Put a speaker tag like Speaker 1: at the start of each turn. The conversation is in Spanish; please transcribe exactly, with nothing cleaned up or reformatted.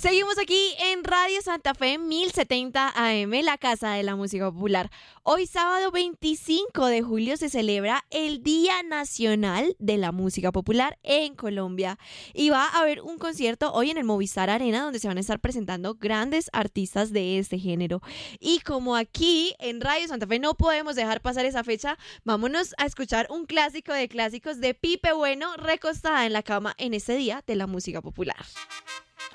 Speaker 1: Seguimos aquí en Radio Santa Fe mil setenta A M, la Casa de la Música Popular. Hoy sábado veinticinco de julio se celebra el Día Nacional de la Música Popular en Colombia y va a haber un concierto hoy en el Movistar Arena donde se van a estar presentando grandes artistas de este género. Y como aquí en Radio Santa Fe no podemos dejar pasar esa fecha, vámonos a escuchar un clásico de clásicos de Pipe Bueno, Recostada en la cama en este Día de la Música Popular.